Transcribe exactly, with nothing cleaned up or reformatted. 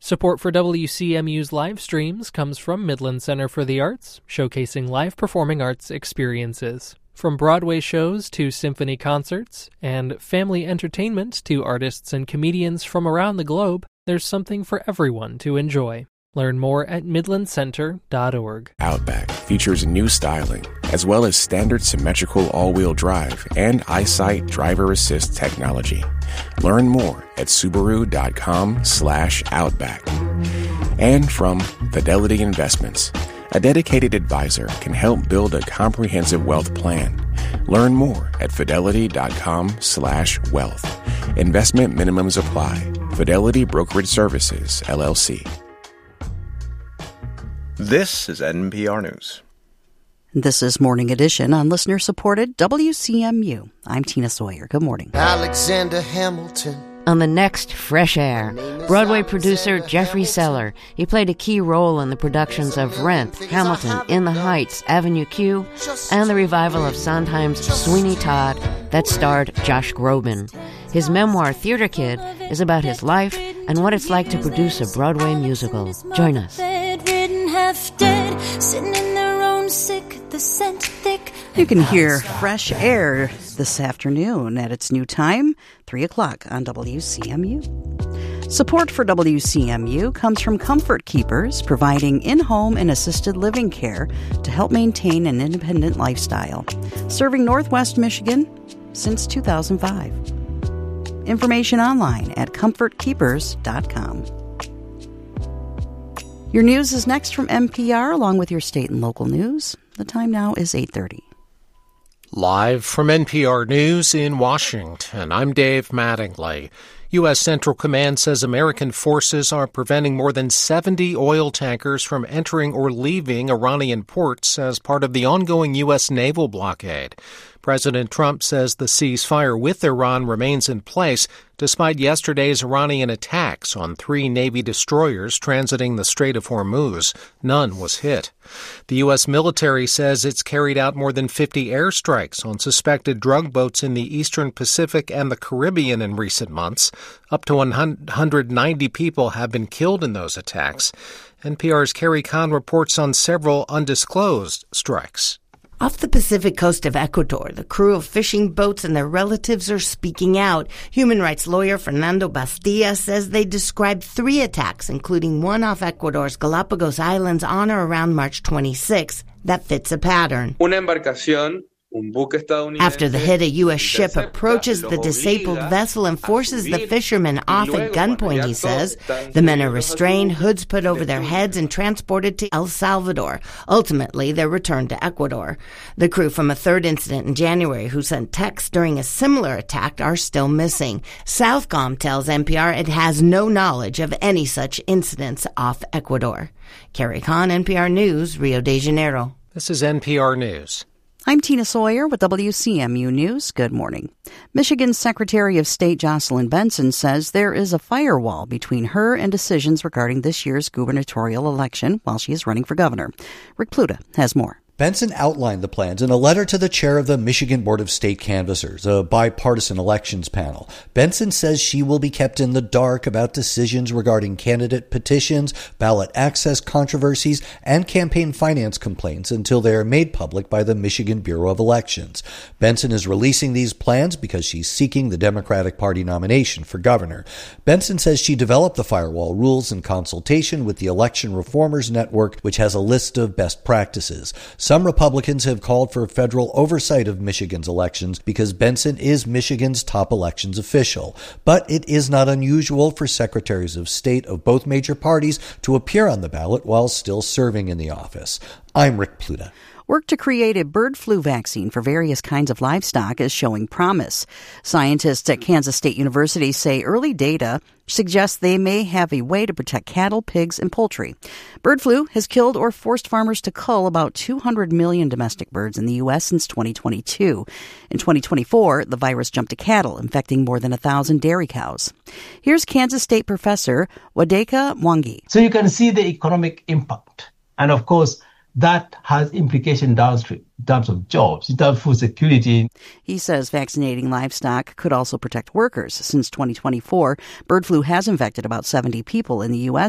Support for W C M U's live streams comes from Midland Center for the Arts, showcasing live performing arts experiences. From Broadway shows to symphony concerts, and family entertainment to artists and comedians from around the globe, there's something for everyone to enjoy. Learn more at midland center dot org. Outback features new styling, as well as standard symmetrical all-wheel drive and EyeSight driver assist technology. Learn more at subaru.com slash outback. And from Fidelity Investments, a dedicated advisor can help build a comprehensive wealth plan. Learn more at fidelity.com slash wealth. Investment minimums apply. Fidelity Brokerage Services, L L C. This is N P R News. This is Morning Edition on listener-supported W C M U. I'm Tina Sawyer. Good morning. Alexander Hamilton. On the next Fresh Air, Broadway producer Jeffrey Seller. He played a key role in the productions of Rent, Hamilton, In the Heights, Avenue Q, and the revival of Sondheim's Sweeney Todd that starred Josh Groban. His memoir, Theater Kid, is about his life and what it's like to produce a Broadway musical. Join us. You can hear Fresh Air this afternoon at its new time, three o'clock on W C M U. Support for W C M U comes from Comfort Keepers, providing in-home and assisted living care to help maintain an independent lifestyle. Serving Northwest Michigan since two thousand five. Information online at comfort keepers dot com. Your news is next from N P R, along with your state and local news. The time now is eight thirty. Live from N P R News in Washington, I'm Dave Mattingly. U S. Central Command says American forces are preventing more than seventy oil tankers from entering or leaving Iranian ports as part of the ongoing U S naval blockade. President Trump says the ceasefire with Iran remains in place despite yesterday's Iranian attacks on three Navy destroyers transiting the Strait of Hormuz. None was hit. The U S military says it's carried out more than fifty airstrikes on suspected drug boats in the Eastern Pacific and the Caribbean in recent months. Up to one hundred ninety people have been killed in those attacks. N P R's Carrie Kahn reports on several undisclosed strikes. Off the Pacific coast of Ecuador, the crew of fishing boats and their relatives are speaking out. Human rights lawyer Fernando Bastilla says they described three attacks, including one off Ecuador's Galapagos Islands on or around March twenty-sixth, that fits a pattern. Una embarcación. After the hit, a U S ship approaches the disabled vessel and forces the fishermen off at gunpoint, he says. The men are restrained, hoods put over their heads, and transported to El Salvador. Ultimately, they're returned to Ecuador. The crew from a third incident in January who sent texts during a similar attack are still missing. Southcom tells N P R it has no knowledge of any such incidents off Ecuador. Carrie Kahn, N P R News, Rio de Janeiro. This is N P R News. I'm Tina Sawyer with W C M U News. Good morning. Michigan's Secretary of State Jocelyn Benson says there is a firewall between her and decisions regarding this year's gubernatorial election while she is running for governor. Rick Pluta has more. Benson outlined the plans in a letter to the chair of the Michigan Board of State Canvassers, a bipartisan elections panel. Benson says she will be kept in the dark about decisions regarding candidate petitions, ballot access controversies, and campaign finance complaints until they are made public by the Michigan Bureau of Elections. Benson is releasing these plans because she's seeking the Democratic Party nomination for governor. Benson says she developed the firewall rules in consultation with the Election Reformers Network, which has a list of best practices. Some Republicans have called for federal oversight of Michigan's elections because Benson is Michigan's top elections official. But it is not unusual for secretaries of state of both major parties to appear on the ballot while still serving in the office. I'm Rick Pluta. Work to create a bird flu vaccine for various kinds of livestock is showing promise. Scientists at Kansas State University say early data suggests they may have a way to protect cattle, pigs, and poultry. Bird flu has killed or forced farmers to cull about two hundred million domestic birds in the U S since twenty twenty-two. In twenty twenty-four, the virus jumped to cattle, infecting more than one thousand dairy cows. Here's Kansas State professor Wadeka Mwangi. So you can see the economic impact. And of course, that has implications downstream in terms of jobs, in terms of food security. He says vaccinating livestock could also protect workers. Since twenty twenty-four, bird flu has infected about seventy people in the U S